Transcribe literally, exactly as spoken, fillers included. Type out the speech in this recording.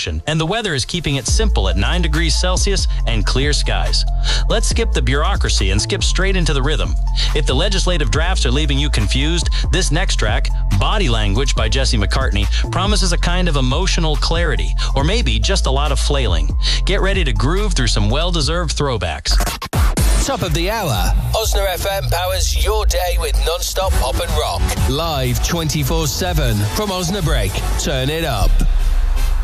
election, and the weather is keeping it simple at nine degrees Celsius and clear skies. Let's skip the bureaucracy and skip straight into the rhythm. If the legislative drafts are leaving you confused, this next track, Body Language by Jesse McCartney, promises a kind of emotional clarity, or maybe just a lot of flailing. Get ready to groove through some well-deserved throwbacks. Top of the hour. Osna F M powers your day with non-stop pop and rock. Live twenty-four seven from Osnabrück. Turn it up.